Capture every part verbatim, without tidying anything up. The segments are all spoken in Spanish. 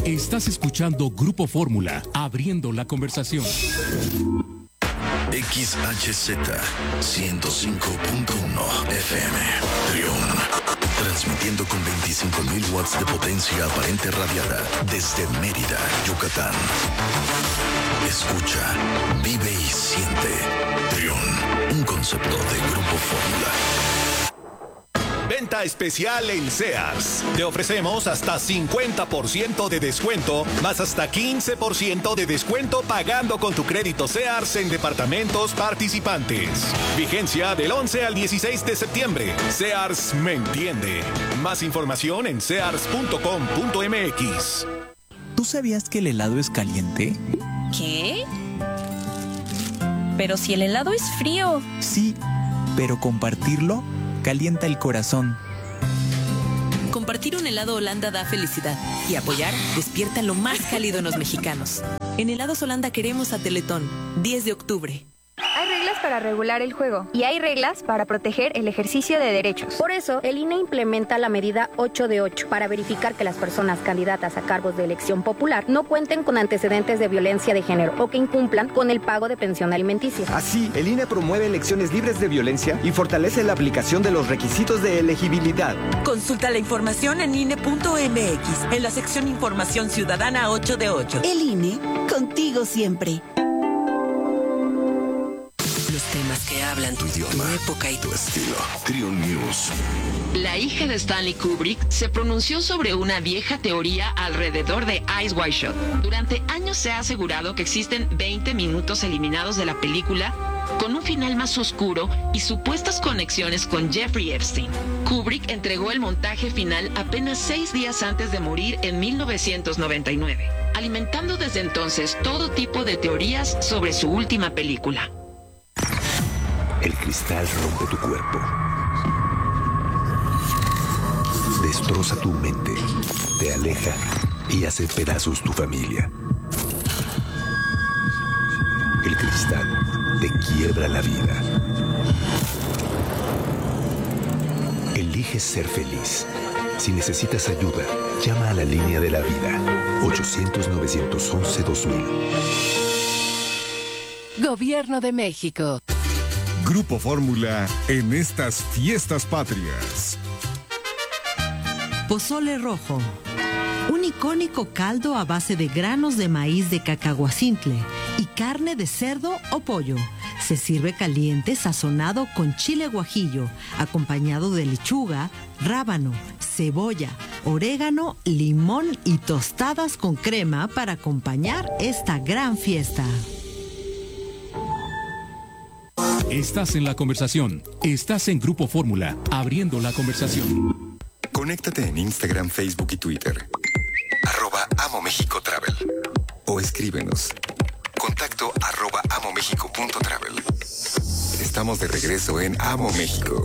Estás escuchando Grupo Fórmula, abriendo la conversación. X H Z ciento cinco punto uno F M, Trión. Transmitiendo con veinticinco mil watts de potencia aparente radiada desde Mérida, Yucatán. Escucha, vive y siente. Trión, un concepto de Grupo Fórmula. Venta especial en Sears. Te ofrecemos hasta cincuenta por ciento de descuento, más hasta quince por ciento de descuento pagando con tu crédito Sears en departamentos participantes. Vigencia del once al dieciséis de septiembre. Sears me entiende. Más información en sears punto com punto m x. ¿Tú sabías que el helado es caliente? ¿Qué? Pero si el helado es frío. Sí, pero compartirlo calienta el corazón. Compartir un helado Holanda da felicidad y apoyar despierta lo más cálido en los mexicanos. En Helados Holanda queremos a Teletón, diez de octubre. Hay reglas para regular el juego y hay reglas para proteger el ejercicio de derechos. Por eso, el I N E implementa la medida ocho de ocho para verificar que las personas candidatas a cargos de elección popular no cuenten con antecedentes de violencia de género o que incumplan con el pago de pensión alimenticia. Así, el I N E promueve elecciones libres de violencia y fortalece la aplicación de los requisitos de elegibilidad. Consulta la información en I N E punto M X, en la sección Información Ciudadana ocho de ocho. El I N E, contigo siempre. Temas que hablan tu idioma, tu época y tu estilo. Trión News. La hija de Stanley Kubrick se pronunció sobre una vieja teoría alrededor de Eyes Wide Shut. Durante años se ha asegurado que existen veinte minutos eliminados de la película con un final más oscuro y supuestas conexiones con Jeffrey Epstein. Kubrick entregó el montaje final apenas seis días antes de morir en mil novecientos noventa y nueve, alimentando desde entonces todo tipo de teorías sobre su última película. El cristal rompe tu cuerpo. Destroza tu mente. Te aleja y hace pedazos tu familia. El cristal te quiebra la vida. Elige ser feliz. Si necesitas ayuda, llama a la línea de la vida. ochocientos, novecientos once, dos mil. Gobierno de México. Grupo Fórmula en estas fiestas patrias. Pozole rojo. Un icónico caldo a base de granos de maíz de cacahuacintle y carne de cerdo o pollo. Se sirve caliente, sazonado con chile guajillo, acompañado de lechuga, rábano, cebolla, orégano, limón y tostadas con crema para acompañar esta gran fiesta. Estás en la conversación. Estás en Grupo Fórmula, abriendo la conversación. Conéctate en Instagram, Facebook y Twitter. Arroba Amo México Travel. O escríbenos. Contacto arroba amomexico.travel. Estamos de regreso en Amo México.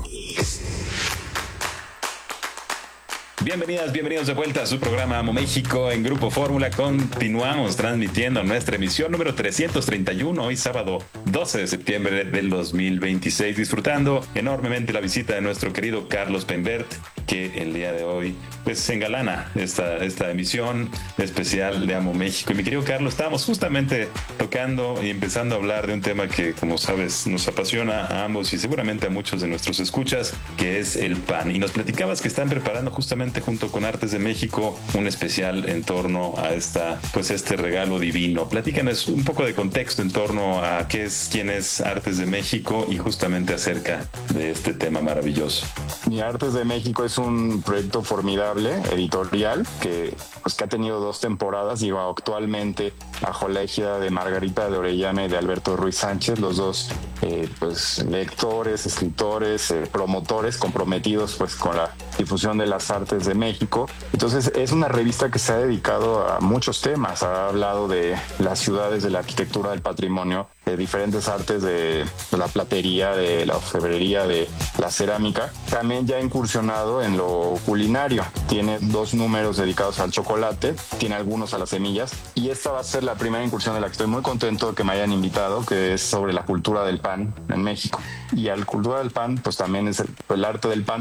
Bienvenidas, bienvenidos de vuelta a su programa Amo México en Grupo Fórmula. Continuamos transmitiendo nuestra emisión número trescientos treinta y uno, hoy sábado doce de septiembre del dos mil veintiséis, disfrutando enormemente la visita de nuestro querido Carlos Penbert, que el día de hoy pues se engalana esta, esta emisión especial de Amo México. Y mi querido Carlos, estábamos justamente tocando y empezando a hablar de un tema que, como sabes, nos apasiona a ambos y seguramente a muchos de nuestros escuchas, que es el pan. Y nos platicabas que están preparando justamente junto con Artes de México un especial en torno a esta, pues este regalo divino. Platícanos un poco de contexto en torno a qué es, quién es Artes de México y justamente acerca de este tema maravilloso. Mi Artes de México es un proyecto formidable, editorial, que, pues, que ha tenido dos temporadas. Digo, actualmente bajo la égida de Margarita de Orellana y de Alberto Ruiz Sánchez, los dos eh, pues lectores, escritores, eh, promotores comprometidos pues con la difusión de las artes de México. Entonces es una revista que se ha dedicado a muchos temas. Ha hablado de las ciudades, de la arquitectura, del patrimonio, de diferentes artes, de, de la platería, de la orfebrería, de la cerámica. También ya ha incursionado en lo culinario. Tiene dos números dedicados al chocolate, tiene algunos a las semillas, y esta va a ser la primera incursión de la que estoy muy contento de que me hayan invitado, que es sobre la cultura del pan en México. Y al cultura del pan, pues también es el, el arte del pan.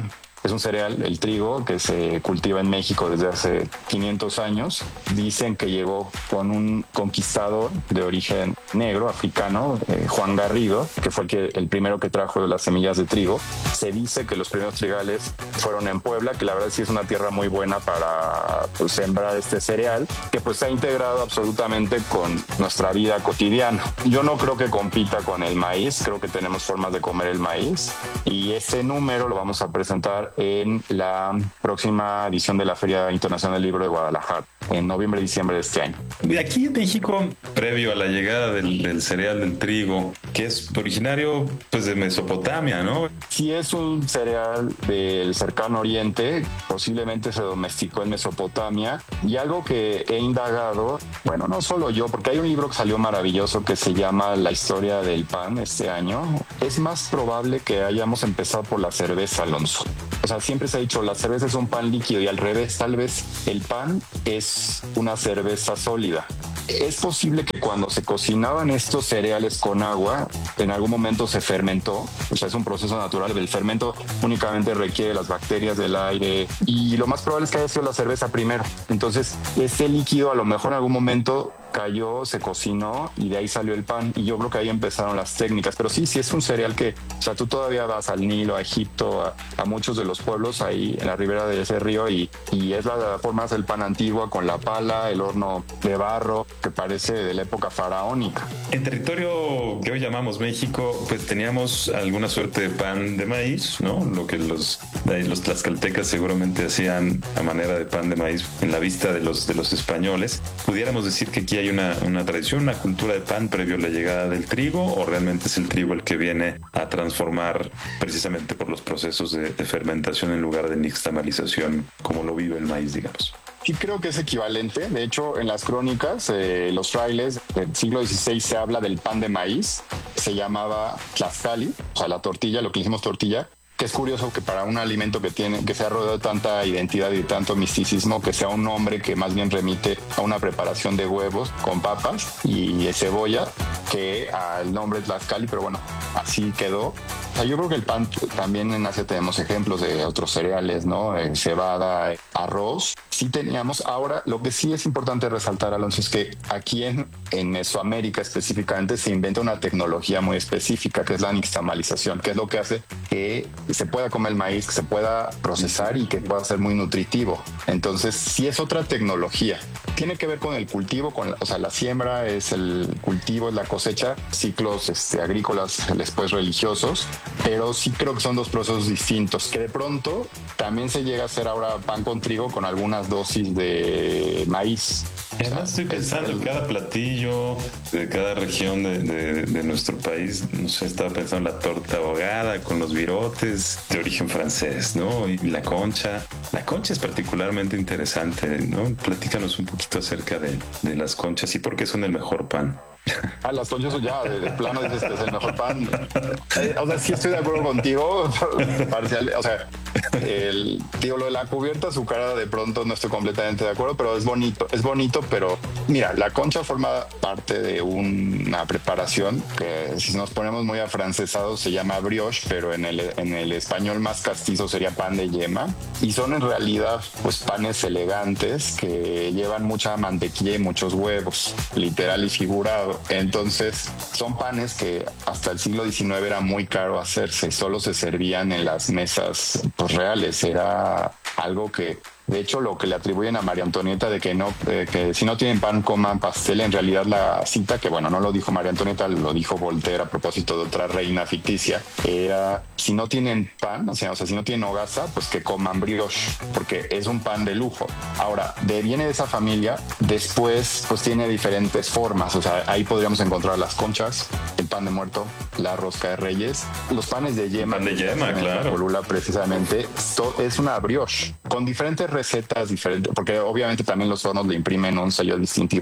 Es un cereal, el trigo, que se cultiva en México desde hace quinientos años. Dicen que llegó con un conquistador de origen negro, africano, eh, Juan Garrido, que fue el, que, el primero que trajo las semillas de trigo. Se dice que los primeros trigales fueron en Puebla, que la verdad sí es una tierra muy buena para pues, sembrar este cereal, que pues se ha integrado absolutamente con nuestra vida cotidiana. Yo no creo que compita con el maíz, creo que tenemos formas de comer el maíz, y este número lo vamos a presentar en la próxima edición de la Feria Internacional del Libro de Guadalajara, en noviembre y diciembre de este año. De aquí en México, previo a la llegada del, del cereal del trigo, que es originario pues de Mesopotamia, ¿no? Sí, es un cereal del cercano oriente, posiblemente se domesticó en Mesopotamia, y algo que he indagado, bueno, no solo yo, porque hay un libro que salió maravilloso que se llama La historia del pan este año. Es más probable que hayamos empezado por la cerveza, Alonso. O sea, siempre se ha dicho, la cerveza es un pan líquido, y al revés, tal vez el pan es una cerveza sólida. Es posible que cuando se cocinaban estos cereales con agua, en algún momento se fermentó. O sea, es un proceso natural. El fermento únicamente requiere las bacterias del aire, y lo más probable es que haya sido la cerveza primero. Entonces, este líquido a lo mejor en algún momento cayó, se cocinó, y de ahí salió el pan, y yo creo que ahí empezaron las técnicas. Pero sí, sí es un cereal que, o sea, tú todavía vas al Nilo, a Egipto, a, a muchos de los pueblos ahí en la ribera de ese río, y, y es la, la forma de hacer el pan antigua, con la pala, el horno de barro, que parece de la época faraónica. En territorio que hoy llamamos México, pues teníamos alguna suerte de pan de maíz, ¿no? Lo que los, los tlaxcaltecas seguramente hacían a manera de pan de maíz en la vista de los, de los españoles. Pudiéramos decir que aquí hay una, una tradición, una cultura de pan previo a la llegada del trigo, o realmente es el trigo el que viene a transformar precisamente por los procesos de, de fermentación en lugar de nixtamalización, como lo vive el maíz, digamos. Sí, creo que es equivalente. De hecho, en las crónicas, eh, los frailes del siglo dieciséis se habla del pan de maíz. Se llamaba tlaxcali, o sea, la tortilla, lo que le hicimos tortilla. Que es curioso que para un alimento que tiene, que se ha rodeado de tanta identidad y de tanto misticismo, que sea un nombre que más bien remite a una preparación de huevos con papas y cebolla, que al nombre Tlaxcali, pero bueno, así quedó. O sea, yo creo que el pan también en Asia tenemos ejemplos de otros cereales, ¿no? Eh, cebada, eh, arroz. Sí teníamos. Ahora, lo que sí es importante resaltar, Alonso, es que aquí en, en Mesoamérica específicamente se inventa una tecnología muy específica, que es la nixtamalización, que es lo que hace que se pueda comer el maíz, que se pueda procesar y que pueda ser muy nutritivo. Entonces, sí es otra tecnología. Tiene que ver con el cultivo, con la, o sea, la siembra es el cultivo, es la cosecha, ciclos este, agrícolas, después religiosos, pero sí creo que son dos procesos distintos, que de pronto también se llega a hacer ahora pan con trigo con algunas dosis de maíz. Además estoy pensando en cada platillo de cada región de, de, de nuestro país. No sé, estaba pensando en la torta ahogada con los virotes de origen francés, ¿no? Y la concha. La concha es particularmente interesante, ¿no? Platícanos un poquito acerca de, de las conchas y por qué son el mejor pan. Ah, las conchas ya, de, de plano dices que es el mejor pan. Eh, o sea, sí estoy de acuerdo contigo, parcial, o sea, el, digo, lo de la cubierta azucarada de pronto no estoy completamente de acuerdo, pero es bonito, es bonito, pero mira, la concha forma parte de una preparación que si nos ponemos muy afrancesados se llama brioche, pero en el, en el español más castizo sería pan de yema, y son en realidad pues panes elegantes que llevan mucha mantequilla y muchos huevos, literal y figurado. Entonces son panes que hasta el siglo diecinueve era muy caro hacerse, solo se servían en las mesas pues, reales, era algo que de hecho lo que le atribuyen a María Antonieta de que no eh, que si no tienen pan coman pastel, en realidad la cita, que bueno, no lo dijo María Antonieta, lo dijo Voltaire a propósito de otra reina ficticia, era si no tienen pan, o sea, o sea si no tienen hogaza, pues que coman brioche, porque es un pan de lujo. Ahora, de viene de esa familia, después pues tiene diferentes formas, o sea, ahí podríamos encontrar las conchas, el pan de muerto, la rosca de reyes, los panes de yema, pan de yema, claro, Colula, precisamente, esto es una brioche con diferentes recetas diferentes, porque obviamente también los hornos le imprimen un sello distintivo,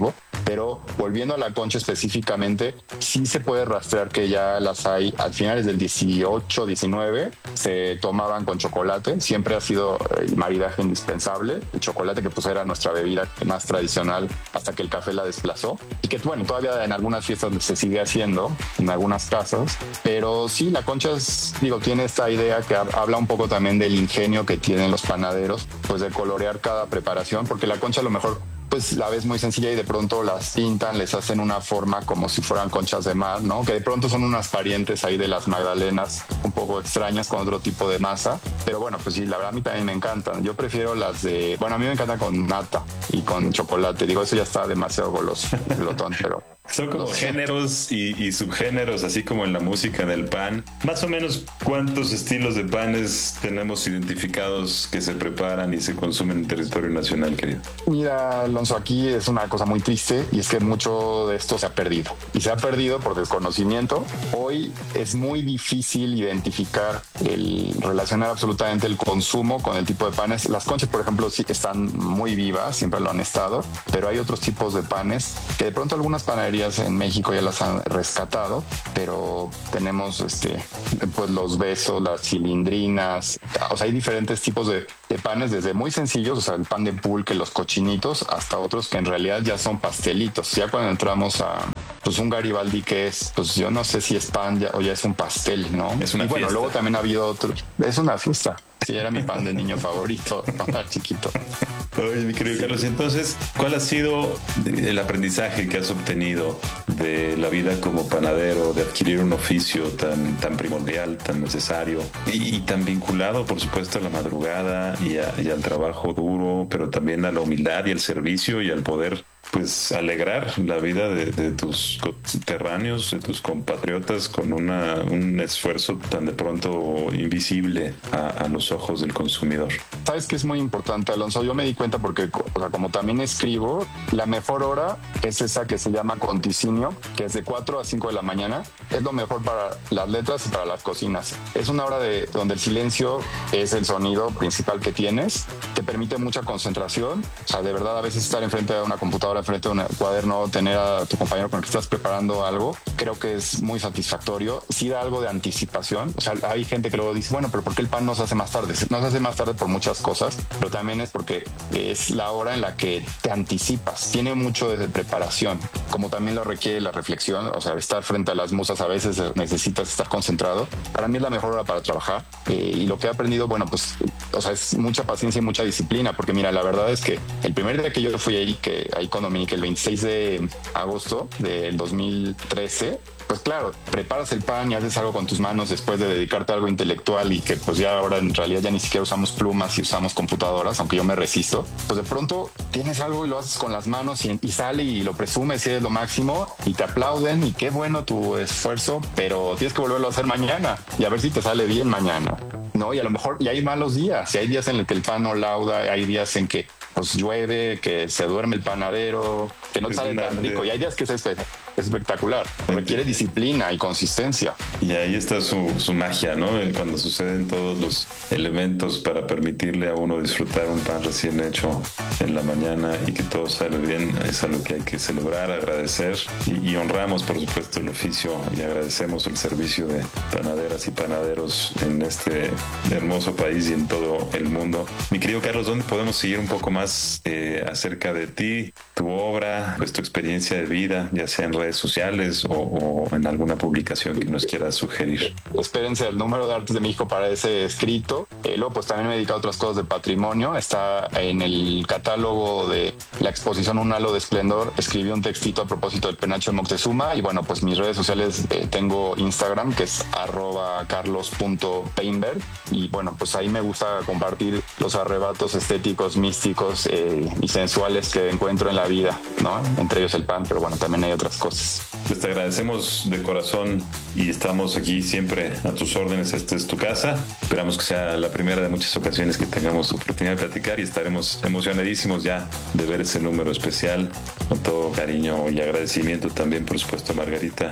Pero volviendo a la concha específicamente, sí se puede rastrear que ya las hay a finales del dieciocho, diecinueve, se tomaban con chocolate, siempre ha sido el maridaje indispensable, el chocolate que pues era nuestra bebida más tradicional hasta que el café la desplazó, y que bueno, todavía en algunas fiestas se sigue haciendo, en algunas casas, pero sí, la concha es, digo, tiene esta idea que habla un poco también del ingenio que tienen los panaderos, pues de colorear cada preparación, porque la concha a lo mejor pues la ves muy sencilla y de pronto las pintan, les hacen una forma como si fueran conchas de mar, ¿no? Que de pronto son unas parientes ahí de las magdalenas un poco extrañas con otro tipo de masa, pero bueno, pues sí, la verdad a mí también me encantan. Yo prefiero las de, bueno, a mí me encantan con nata y con chocolate, digo, eso ya está demasiado goloso, glotón, pero... Son como géneros y, y subgéneros, así como en la música del pan. Más o menos, ¿cuántos estilos de panes tenemos identificados que se preparan y se consumen en territorio nacional, querido? Mira, Alonso, aquí es una cosa muy triste y es que mucho de esto se ha perdido. Y se ha perdido por desconocimiento. Hoy es muy difícil identificar, el relacionar absolutamente el consumo con el tipo de panes. Las conchas, por ejemplo, sí están muy vivas, siempre lo han estado, pero hay otros tipos de panes que de pronto algunas panaderías en México ya las han rescatado, pero tenemos este pues los besos, las cilindrinas, o sea, hay diferentes tipos de, de panes, desde muy sencillos, o sea, el pan de pulque, los cochinitos, hasta otros que en realidad ya son pastelitos. Ya cuando entramos a pues un Garibaldi, que es, pues yo no sé si es pan ya, o ya es un pastel, ¿no? Es una y bueno, fiesta. Luego también ha habido otro, es una fiesta. Sí, era mi pan de niño favorito, chiquito. Oye, mi querido Carlos, entonces, ¿cuál ha sido el aprendizaje que has obtenido de la vida como panadero, de adquirir un oficio tan, tan primordial, tan necesario y, y tan vinculado, por supuesto, a la madrugada y, a, y al trabajo duro, pero también a la humildad y al servicio y al poder, pues, alegrar la vida de, de tus conterráneos, de tus compatriotas con una, un esfuerzo tan de pronto invisible a, a los ojos del consumidor? Sabes que es muy importante, Alonso. Yo me di cuenta porque, o sea, como también escribo, la mejor hora es esa que se llama conticinio, que es de cuatro a cinco de la mañana. Es lo mejor para las letras y para las cocinas. Es una hora de donde el silencio es el sonido principal que tienes. Te permite mucha concentración. O sea, de verdad, a veces estar enfrente de una computadora, enfrente de un cuaderno, tener a tu compañero con el que estás preparando algo, creo que es muy satisfactorio. Sí da algo de anticipación. O sea, hay gente que luego dice, bueno, pero ¿por qué el pan no se hace más tarde? No se hace más tarde por muchas cosas, pero también es porque es la hora en la que te anticipas. Tiene mucho de preparación, como también lo requiere la reflexión. O sea, estar frente a las musas a veces necesitas estar concentrado. Para mí es la mejor hora para trabajar. Eh, y lo que he aprendido, bueno, pues, o sea, es mucha paciencia y mucha disciplina, porque mira, la verdad es que el primer día que yo fui ahí, que ahí con Dominique, el veintiséis de agosto del dos mil trece, pues claro, preparas el pan y haces algo con tus manos después de dedicarte a algo intelectual y que pues ya ahora en realidad ya ni siquiera usamos plumas y usamos computadoras, aunque yo me resisto. Pues de pronto tienes algo y lo haces con las manos y, y sale y lo presumes y es lo máximo y te aplauden y qué bueno tu esfuerzo, pero tienes que volverlo a hacer mañana y a ver si te sale bien mañana, ¿no? Y a lo mejor, y hay malos días, y hay días en los que el pan no lauda, hay días en que pues llueve, que se duerme el panadero, que no sale tan rico, y hay días que es espe- espectacular, requiere disciplina y consistencia. Y ahí está su, su magia, ¿no? Cuando suceden todos los elementos para permitirle a uno disfrutar un pan recién hecho en la mañana y que todo sale bien, es algo que hay que celebrar, agradecer y, y honramos, por supuesto, el oficio y agradecemos el servicio de panaderas y panaderos en este hermoso país y en todo el mundo. Mi querido Carlos, ¿dónde podemos seguir un poco más eh, acerca de ti, tu obra, pues tu experiencia de vida, ya sea en redes sociales o, o en alguna publicación que nos quieras sugerir? Espérense el número de Artes de México para ese escrito. Eh, luego pues también me he dedicado a otras cosas de patrimonio. Está en el catálogo de la exposición Un Halo de Esplendor. Escribí un textito a propósito del penacho de Moctezuma y bueno, pues mis redes sociales, eh, tengo Instagram que es arroba carlos punto painberg y bueno, pues ahí me gusta compartir los arrebatos estéticos, místicos eh, y sensuales que encuentro en la vida, ¿no? Entre ellos el pan, pero bueno, también hay otras cosas. Pues te agradecemos de corazón y estamos aquí siempre a tus órdenes. Esta es tu casa. Esperamos que sea la primera de muchas ocasiones que tengamos oportunidad de platicar y estaremos emocionadísimos ya de ver ese número especial con todo cariño y agradecimiento también, por supuesto, a Margarita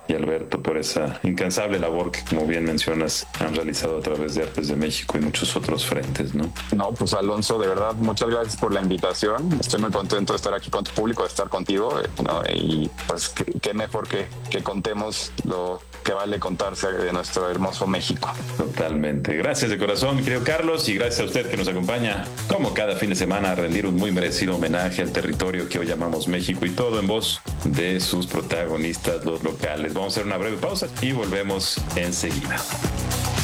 y Alberto por esa incansable labor que, como bien mencionas, han realizado a través de Artes de México y muchos otros frentes, ¿no? No, pues Alonso, de verdad, muchas gracias por la invitación. Estoy muy contento de estar aquí con tu público, de estar contigo, ¿no? Y pues qué, qué mejor que, que contemos lo que vale contarse de nuestro hermoso México. Totalmente. Gracias de corazón, mi querido Carlos, y gracias a usted que nos acompaña, como cada fin de semana, a rendir un muy merecido homenaje al territorio que hoy llamamos México, y todo en voz de sus protagonistas, los locales. Vamos a hacer una breve pausa y volvemos enseguida.